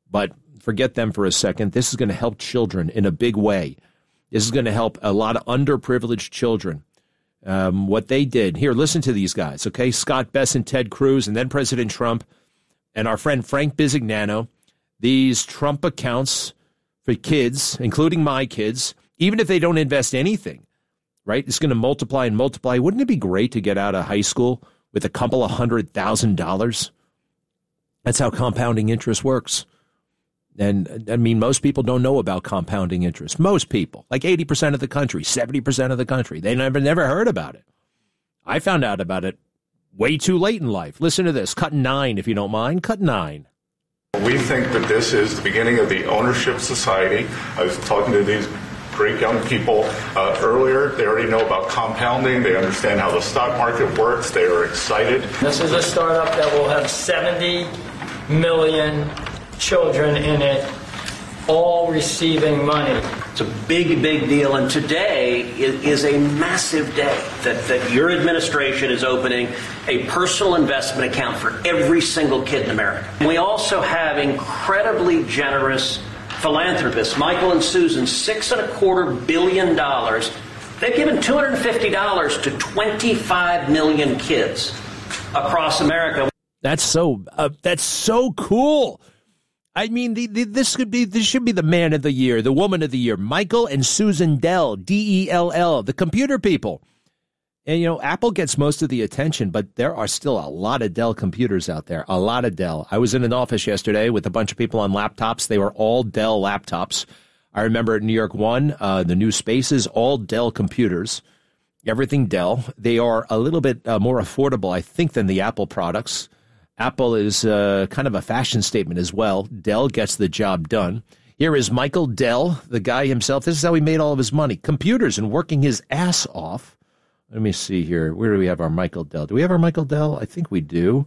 But forget them for a second. This is going to help children in a big way. This is going to help a lot of underprivileged children. What they did. Here, listen to these guys, okay? Scott Bessent, Ted Cruz, and then President Trump, and our friend Frank Bisignano. These Trump accounts for kids, including my kids, even if they don't invest anything, right? It's going to multiply and multiply. Wouldn't it be great to get out of high school with a couple of $100,000? That's how compounding interest works. And, I mean, most people don't know about compounding interest. Most people, like 80% of the country, 70% of the country, they never heard about it. I found out about it way too late in life. Listen to this. Cut 9, if you don't mind. Cut 9. We think that this is the beginning of the ownership society. I was talking to these great young people earlier. They already know about compounding. They understand how the stock market works. They are excited. This is a startup that will have 70 million children in it, all receiving money. It's a big, big deal. And today is a massive day that your administration is opening a personal investment account for every single kid in America. We also have incredibly generous philanthropists, Michael and Susan, $6.25 billion. They've given $250 to 25 million kids across America. That's so cool. I mean, this should be the man of the year, the woman of the year, Michael and Susan Dell, Dell, the computer people. And, you know, Apple gets most of the attention, but there are still a lot of Dell computers out there, a lot of Dell. I was in an office yesterday with a bunch of people on laptops. They were all Dell laptops. I remember at New York One, the new spaces, all Dell computers, everything Dell. They are a little bit more affordable, I think, than the Apple products. Apple is kind of a fashion statement as well. Dell gets the job done. Here is Michael Dell, the guy himself. This is how he made all of his money. Computers and working his ass off. Let me see here. Where do we have our Michael Dell? Do we have our Michael Dell? I think we do.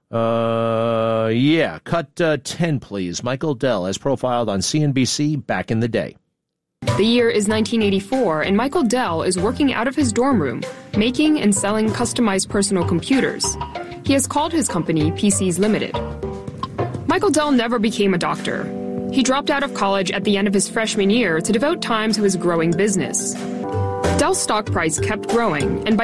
Yeah. Cut 10, please. Michael Dell, as profiled on CNBC back in the day. The year is 1984, and Michael Dell is working out of his dorm room, making and selling customized personal computers. He has called his company PCs Limited. Michael Dell never became a doctor. He dropped out of college at the end of his freshman year to devote time to his growing business. Dell's stock price kept growing, and by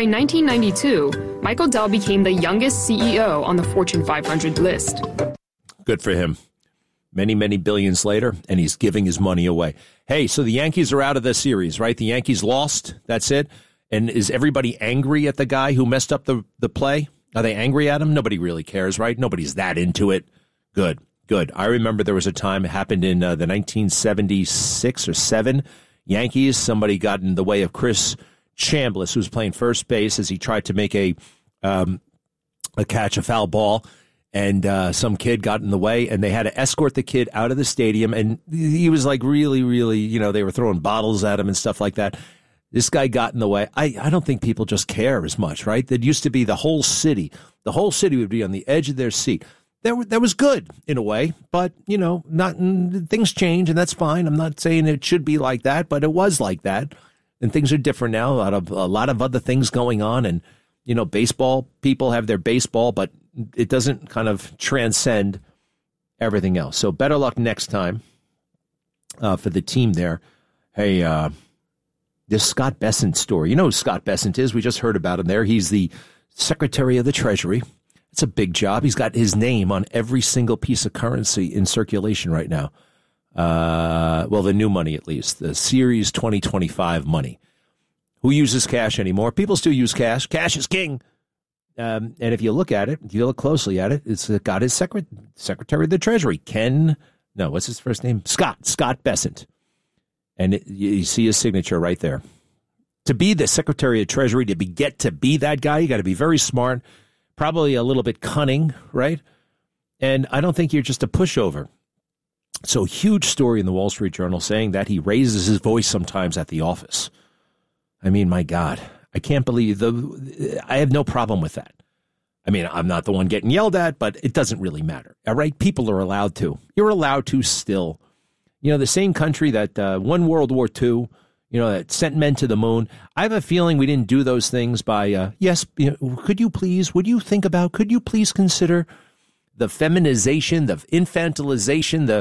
1992, Michael Dell became the youngest CEO on the Fortune 500 list. Good for him. Many, many billions later, and he's giving his money away. Hey, so the Yankees are out of the series, right? The Yankees lost. That's it. And is everybody angry at the guy who messed up the play? Are they angry at him? Nobody really cares, right? Nobody's that into it. Good, good. I remember there was a time, it happened in the 1976 or 7 Yankees. Somebody got in the way of Chris Chambliss, who was playing first base, as he tried to make a catch, a foul ball. And some kid got in the way, and they had to escort the kid out of the stadium. And he was like really, really, you know, they were throwing bottles at him and stuff like that. This guy got in the way. I don't think people just care as much, right? That used to be the whole city. The whole city would be on the edge of their seat. That was good in a way, but, you know, things change, and that's fine. I'm not saying it should be like that, but it was like that. And things are different now. A lot of other things going on. And, you know, baseball, people have their baseball, but it doesn't kind of transcend everything else. So better luck next time for the team there. Hey, this Scott Bessent story. You know who Scott Bessent is. We just heard about him there. He's the Secretary of the Treasury. It's a big job. He's got his name on every single piece of currency in circulation right now. Well, the new money, at least, the Series 2025 money. Who uses cash anymore? People still use cash. Cash is king. And if you look at it, if you look closely at it, it's got his Secretary of the Treasury, what's his first name? Scott Bessent. And you see his signature right there. To be the Secretary of Treasury, get to be that guy, you got to be very smart, probably a little bit cunning, right? And I don't think you're just a pushover. So huge story in the Wall Street Journal saying that he raises his voice sometimes at the office. I mean, my God, I can't believe I have no problem with that. I mean, I'm not the one getting yelled at, but it doesn't really matter. All right. People are allowed to. You're allowed to still. You know, the same country that won World War II, you know, that sent men to the moon. I have a feeling we didn't do those things by, yes, you know, could you please consider the feminization, the infantilization,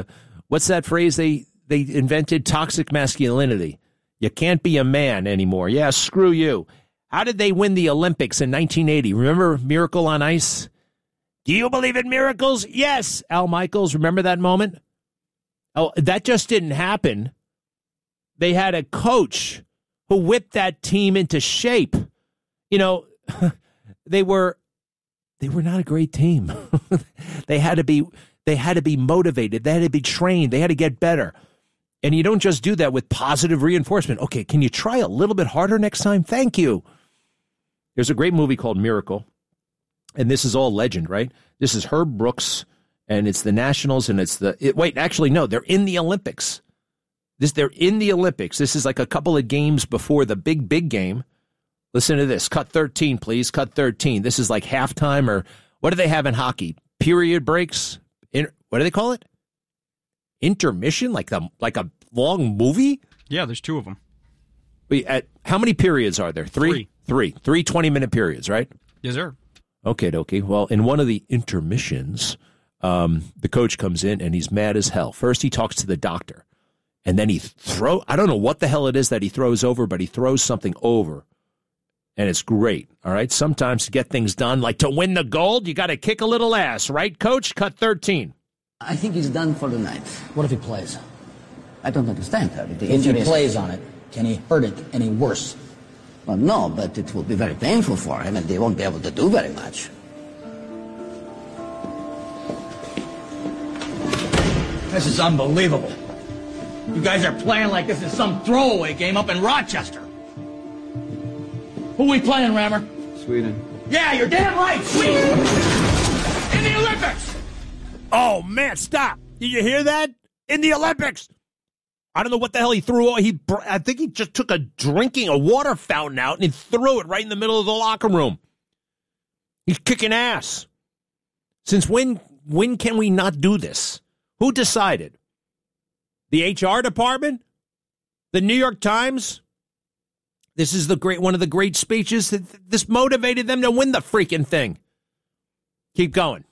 What's that phrase they invented? Toxic masculinity. You can't be a man anymore. Yeah, screw you. How did they win the Olympics in 1980? Remember Miracle on Ice? Do you believe in miracles? Yes. Al Michaels, remember that moment? Oh, that just didn't happen. They had a coach who whipped that team into shape. You know, they were not a great team. They had to be motivated. They had to be trained. They had to get better. And you don't just do that with positive reinforcement. Okay, can you try a little bit harder next time? Thank you. There's a great movie called Miracle, and this is all legend, right? This is Herb Brooks, and it's the Nationals, and they're in the Olympics. They're in the Olympics. This is like a couple of games before the big game. Listen to this. Cut 13, please. Cut 13. This is like halftime, or what do they have in hockey? Period breaks? What do they call it? Intermission? Like a long movie? Yeah, there's 2 of them. How many periods are there? Three 20-minute periods, right? Yes, sir. Okay. Well, in one of the intermissions, the coach comes in and he's mad as hell. First, he talks to the doctor, and then I don't know what the hell it is that he throws over, but he throws something over, and it's great. All right. Sometimes to get things done, like to win the gold, you got to kick a little ass, right, coach? Cut 13. I think he's done for the night. What if he plays? I don't understand her. If he plays on it, can he hurt it any worse? Well, no, but it will be very painful for him, and they won't be able to do very much. This is unbelievable. You guys are playing like this is some throwaway game up in Rochester. Who we playing, Rammer? Sweden. Yeah, you're damn right, Sweden! In the Olympics! Oh, man, stop. Did you hear that? In the Olympics. I don't know what the hell he threw. I think he just took a water fountain out and he threw it right in the middle of the locker room. He's kicking ass. Since when can we not do this? Who decided? The HR department? The New York Times? This is one of the great speeches. This motivated them to win the freaking thing. Keep going.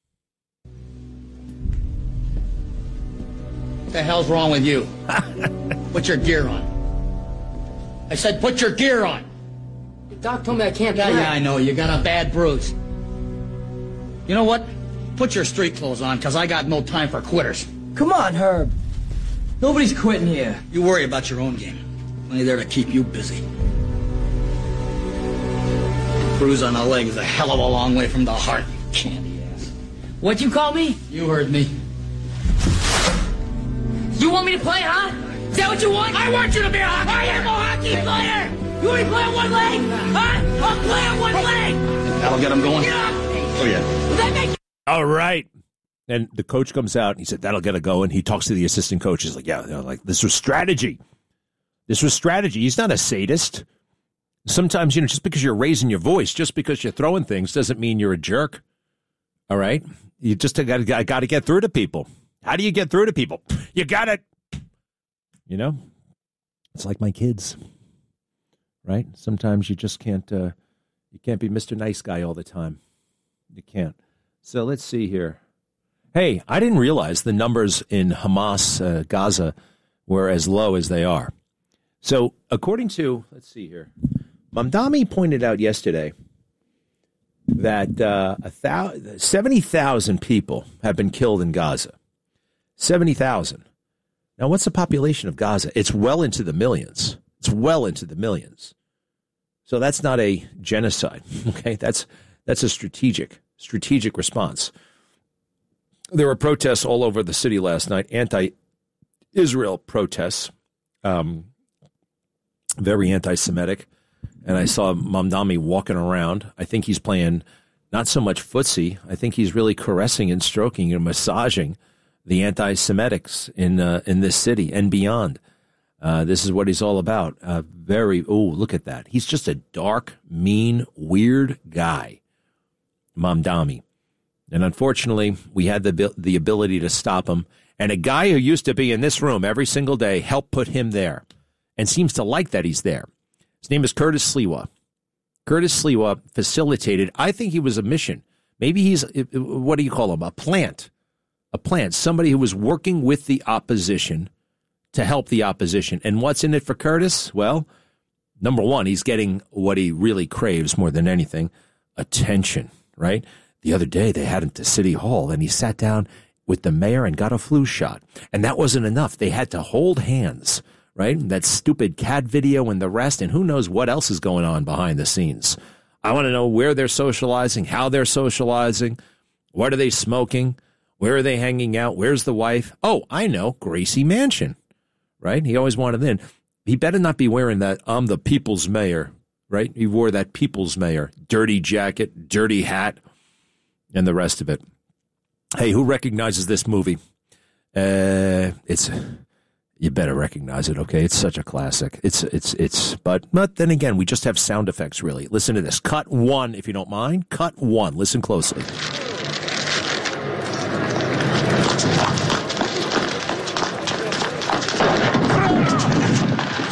What the hell's wrong with you? Put your gear on. I said put your gear on. The doc told me I can't play. Yeah, I know. You got a bad bruise. You know what? Put your street clothes on, because I got no time for quitters. Come on, Herb. Nobody's quitting here. You worry about your own game. Only there to keep you busy. Bruise on the leg is a hell of a long way from the heart, you candy ass. What'd you call me? You heard me. You want me to play, huh? Is that what you want? I want you to be a hockey I am a hockey player! You want me to play on one leg? Huh? I'll play on one leg! That'll get him going. Get up! Oh, yeah. Does that make All right. And the coach comes out and he said, that'll get it going. He talks to the assistant coach. He's like, this was strategy. This was strategy. He's not a sadist. Sometimes, just because you're raising your voice, just because you're throwing things doesn't mean you're a jerk. All right? You just got to get through to people. How do you get through to people? You got to, it's like my kids, right? Sometimes you just can't, you can't be Mr. Nice Guy all the time. You can't. So let's see here. Hey, I didn't realize the numbers in Hamas, Gaza, were as low as they are. So according to, let's see here, Mamdani pointed out yesterday that 70,000 people have been killed in Gaza. 70,000. Now, what's the population of Gaza? It's well into the millions. It's well into the millions. So that's not a genocide, okay? That's a strategic response. There were protests all over the city last night, anti-Israel protests, very anti-Semitic. And I saw Mamdani walking around. I think he's playing not so much footsie. I think he's really caressing and stroking and massaging the anti-Semitics in this city and beyond. This is what he's all about. Look at that. He's just a dark, mean, weird guy, Mamdani. And unfortunately, we had the ability to stop him. And a guy who used to be in this room every single day helped put him there and seems to like that he's there. His name is Curtis Sliwa. Curtis Sliwa facilitated, I think he was a mission. Maybe he's, what do you call him, a plant A plan. Somebody who was working with the opposition to help the opposition. And what's in it for Curtis? Well, number one, he's getting what he really craves more than anything, attention, right? The other day they had him to City Hall and he sat down with the mayor and got a flu shot. And that wasn't enough. They had to hold hands, right? That stupid cat video and the rest. And who knows what else is going on behind the scenes. I want to know where they're socializing, how they're socializing, what are they smoking, where are they hanging out, where's the wife? Oh, I know, Gracie Mansion, right? He always wanted in. He better not be wearing that I'm the people's mayor, right? He wore that people's mayor, dirty jacket, dirty hat, and the rest of it. Hey, who recognizes this movie? You better recognize it, okay? It's such a classic. But then again, we just have sound effects, really. Listen to this. Cut one, if you don't mind. Cut one. Listen closely.